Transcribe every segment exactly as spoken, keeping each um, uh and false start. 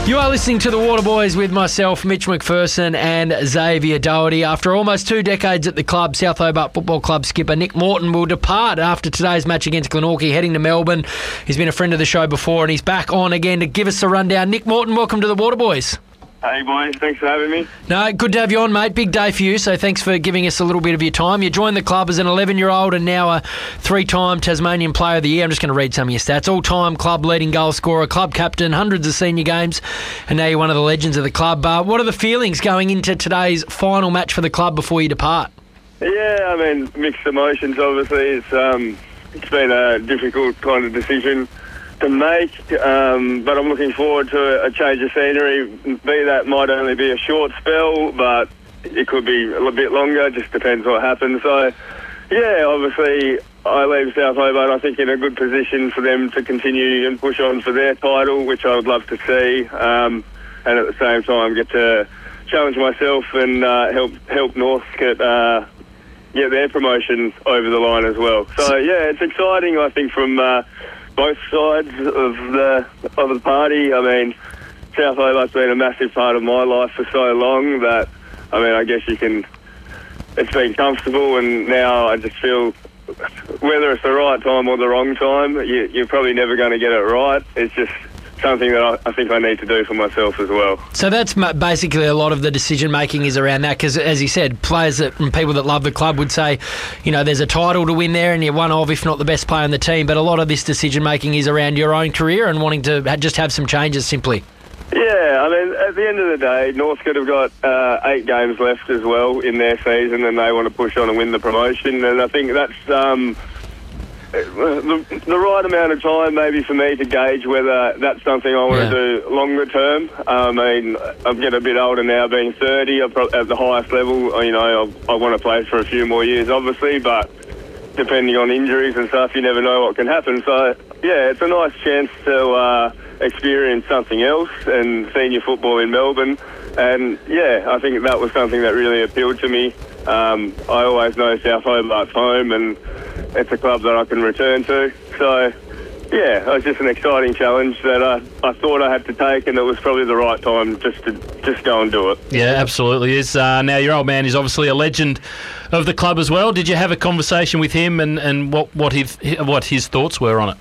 You are listening to The Waterboys with myself, Mitch McPherson and Xavier Doherty. After almost two decades at the club, South Hobart Football Club skipper Nick Morton will depart after today's match against Glenorchy, heading to Melbourne. He's been a friend of the show before and he's back on again to give us a rundown. Nick Morton, welcome to The Waterboys. Hey, boys. Thanks for having me. No, good to have you on, mate. Big day for you, so thanks for giving us a little bit of your time. You joined the club as an eleven-year-old and now a three-time Tasmanian Player of the Year. I'm just going to read some of your stats. All-time club leading goal scorer, club captain, hundreds of senior games, and now you're one of the legends of the club. Uh, what are the feelings going into today's final match for the club before you depart? Yeah, I mean, mixed emotions, obviously. It's, um, it's been a difficult kind of decision to make, um, but I'm looking forward to a change of scenery. Be that might only be a short spell, but it could be a little bit longer. Just depends what happens. So, yeah, obviously I leave South Hobart, I think, in a good position for them to continue and push on for their title, which I would love to see, um, and at the same time get to challenge myself and uh, help help North get uh, get their promotion over the line as well. So, yeah, it's exciting, I think, from Uh, both sides of the of the party. I mean, South Hobart's been a massive part of my life for so long that, I mean, I guess you can, it's been comfortable, and now I just feel whether it's the right time or the wrong time, you, you're probably never going to get it right. It's just something that I, I think I need to do for myself as well. So that's basically a lot of the decision-making is around that, because, as you said, players that, and people that love the club would say, you know, there's a title to win there and you're one of, if not the best player in the team, but a lot of this decision-making is around your own career and wanting to ha- just have some changes simply. Yeah, I mean, at the end of the day, North could have got uh, eight games left as well in their season, and they want to push on and win the promotion, and I think that's Um, The, the right amount of time maybe for me to gauge whether that's something I want yeah. to do longer term. I mean, I'm getting a bit older now, being thirty. I'm pro- at the highest level, you know, I, I want to play for a few more years, obviously, but depending on injuries and stuff, you never know what can happen. So, yeah, it's a nice chance to uh, experience something else and senior football in Melbourne. And, yeah, I think that was something that really appealed to me. Um, I always know South Hobart's home, and it's a club that I can return to. So, yeah, it was just an exciting challenge that I, I thought I had to take, and it was probably the right time just to just go and do it. Yeah, absolutely is. Uh, now, your old man is obviously a legend of the club as well. Did you have a conversation with him and, and what, what, his, what his thoughts were on it?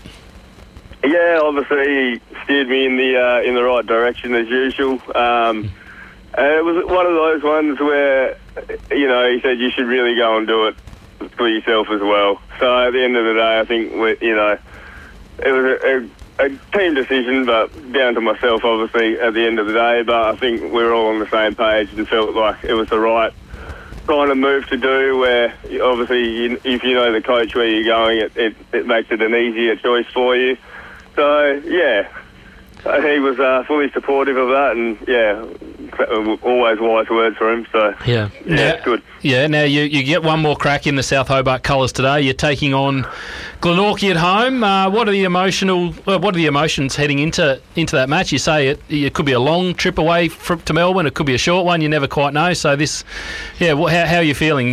Yeah, obviously he steered me in the uh, in the right direction as usual. Um, and it was one of those ones where, you know, he said you should really go and do it for yourself as well. So at the end of the day, I think, we, you know, it was a, a, a team decision, but down to myself, obviously, at the end of the day. But I think we were all on the same page and felt like it was the right kind of move to do, where obviously you, if you know the coach where you're going, it, it, it makes it an easier choice for you. So, yeah, he was uh, fully supportive of that, and, yeah, always wise words for him. So, yeah, yeah, yeah. it's good. Yeah, now you, you get one more crack in the South Hobart colours today. You're taking on Glenorchy at home. Uh, what are the emotional? Uh, what are the emotions heading into into that match? You say it, it could be a long trip away from, to Melbourne. It could be a short one. You never quite know. So this, yeah, how, how are you feeling?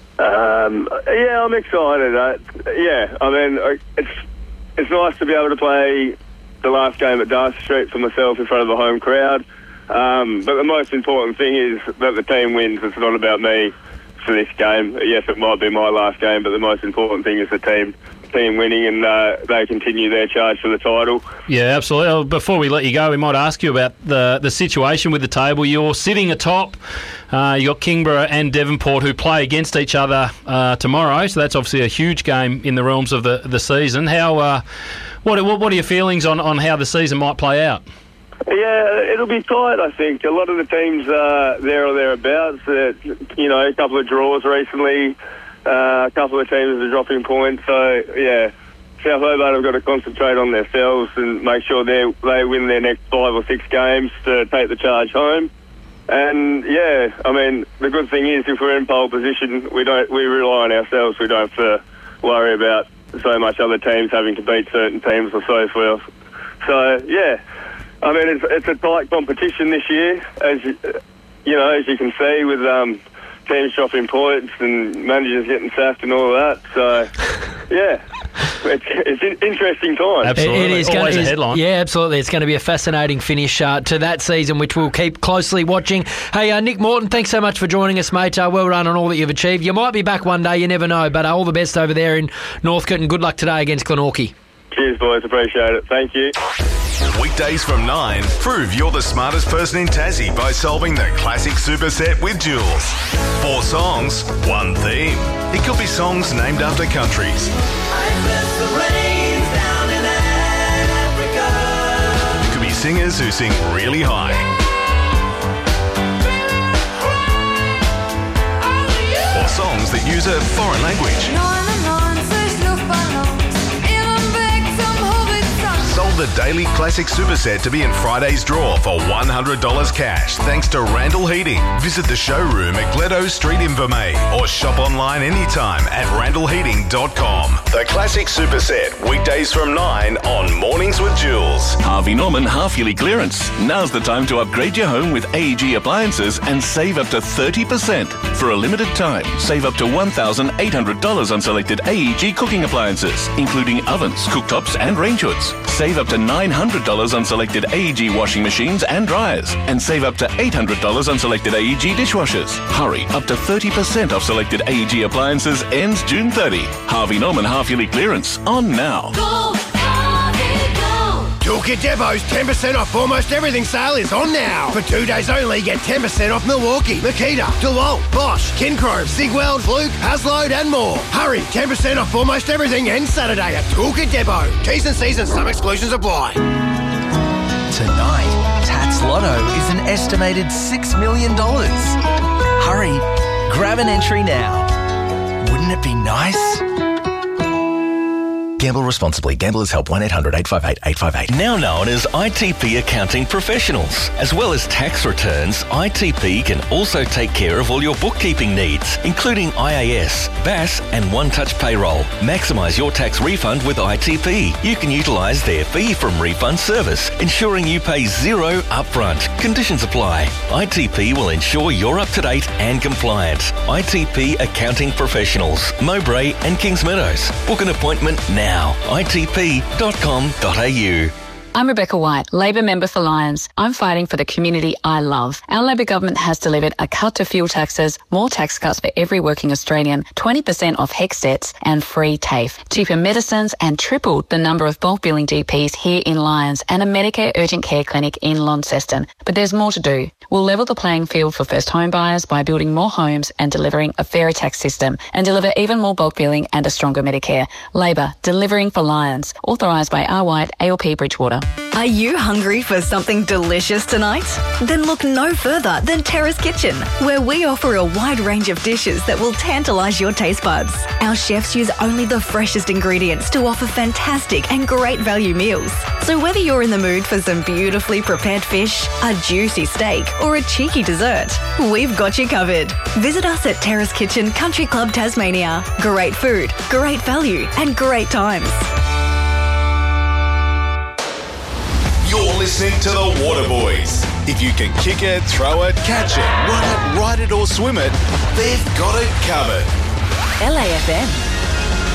Um, yeah, I'm excited. Uh, yeah, I mean, it's it's nice to be able to play the last game at Darcy Street for myself in front of a home crowd. Um, but the most important thing is that the team wins. It's not about me for this game. Yes, it might be my last game, but the most important thing is the team team winning, and uh, they continue their charge for the title. Yeah, absolutely. Before we let you go, we might ask you about the the situation with the table. You're sitting atop. Uh, you got Kingborough and Devonport who play against each other uh, tomorrow, so that's obviously a huge game in the realms of the the season. How uh, what what are your feelings on, on how the season might play out? Yeah, it'll be tight, I think. A lot of the teams uh, there or thereabouts. Uh, you know, a couple of draws recently. Uh, a couple of teams are dropping points. So, yeah, South Hobart have got to concentrate on themselves and make sure they they win their next five or six games to take the charge home. And, yeah, I mean, the good thing is if we're in pole position, we don't we rely on ourselves. We don't have to worry about so much other teams having to beat certain teams or so forth. So, yeah. I mean, it's, it's a tight competition this year, as you, you know, as you can see, with um, teams dropping points and managers getting sacked and all of that. So, yeah. it's, it's an interesting time. Absolutely. It, it is Always gonna, a headline. Yeah, absolutely. It's going to be a fascinating finish uh, to that season, which we'll keep closely watching. Hey, uh, Nick Morton, thanks so much for joining us, mate. Uh, well done on all that you've achieved. You might be back one day, you never know, but uh, all the best over there in Northcote, and good luck today against Glenorchy. Cheers, boys. Appreciate it. Thank you. Weekdays from nine. Prove you're the smartest person in Tassie by solving the classic superset with Jules. Four songs, one theme. It could be songs named after countries. It could be singers who sing really high. Or songs that use a foreign language. Sold the Daily Classic Superset to be in Friday's draw for one hundred dollars cash thanks to Randall Heating. Visit the showroom at Gledo Street in Vermey or shop online anytime at randall heating dot com. The Classic Superset, weekdays from nine on Mornings with Jules. Harvey Norman half-yearly clearance. Now's the time to upgrade your home with A E G appliances and save up to thirty percent. For a limited time, save up to one thousand eight hundred dollars on selected A E G cooking appliances, including ovens, cooktops and range hoods. Save up to nine hundred dollars on selected A E G washing machines and dryers, and save up to eight hundred dollars on selected A E G dishwashers. Hurry, up to thirty percent off selected A E G appliances ends June thirtieth. Harvey Norman half-yearly clearance on now. Go, Harvey, go! Toolkit Depot's ten percent off almost everything sale is on now. For two days only, get ten percent off Milwaukee, Makita, DeWalt, Bosch, Kincrome, Sigweld, Fluke, Hasload and more. Hurry, ten percent off almost everything ends Saturday at Toolkit Depot. T's and C's and some exclusions apply. Tonight, Tats Lotto is an estimated six million dollars. Hurry, grab an entry now. Wouldn't it be nice? Gamble responsibly. Gamblers Help one eight hundred eight five eight eight five eight. Now known as I T P Accounting Professionals. As well as tax returns, I T P can also take care of all your bookkeeping needs, including I A S, B A S and One Touch Payroll. Maximise your tax refund with I T P. You can utilise their fee from refund service, ensuring you pay zero upfront. Conditions apply. I T P will ensure you're up to date and compliant. I T P Accounting Professionals, Mowbray and Kings Meadows. Book an appointment now. I T P dot com dot a u. I'm Rebecca White, Labor member for Lyons. I'm fighting for the community I love. Our Labor government has delivered a cut to fuel taxes, more tax cuts for every working Australian, twenty percent off HECS debts and free TAFE, cheaper medicines and tripled the number of bulk billing G Ps here in Lyons and a Medicare urgent care clinic in Launceston. But there's more to do. We'll level the playing field for first home buyers by building more homes and delivering a fairer tax system and deliver even more bulk billing and a stronger Medicare. Labor, delivering for Lyons. Authorised by R. White, A L P Bridgewater. Are you hungry for something delicious tonight? Then look no further than Terrace Kitchen, where we offer a wide range of dishes that will tantalise your taste buds. Our chefs use only the freshest ingredients to offer fantastic and great value meals. So whether you're in the mood for some beautifully prepared fish, a juicy steak, or a cheeky dessert, we've got you covered. Visit us at Terrace Kitchen Country Club Tasmania. Great food, great value, and great times. You're listening to the Waterboys. If you can kick it, throw it, catch it, run it, ride it or swim it, they've got it covered. L A F M.